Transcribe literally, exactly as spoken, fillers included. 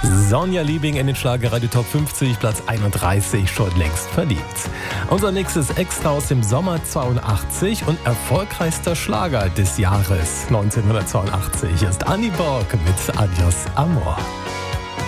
Sonja Liebing in den Schlagerradio Top fünfzig, Platz einunddreißig, schon längst verliebt. Unser nächstes Extra aus dem Sommer zweiundachtzig und erfolgreichster Schlager des Jahres neunzehnhundertzweiundachtzig ist Annie Borg mit Adios Amor.